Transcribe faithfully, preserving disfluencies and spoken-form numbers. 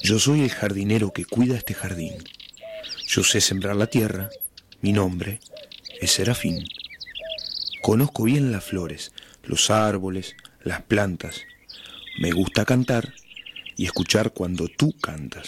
Yo soy el jardinero que cuida este jardín. Yo sé sembrar la tierra, mi nombre es Serafín. Conozco bien las flores, los árboles, las plantas. Me gusta cantar y escuchar cuando tú cantas.